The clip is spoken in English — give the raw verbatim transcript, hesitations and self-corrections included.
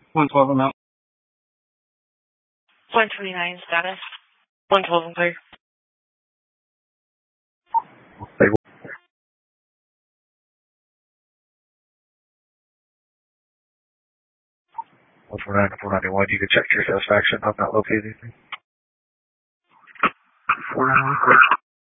one twelve amount. one twenty-nine status. one twelve and clear. one forty-nine to four ninety-one, you can check your satisfaction. I've not located anything. four ninety-one, clear.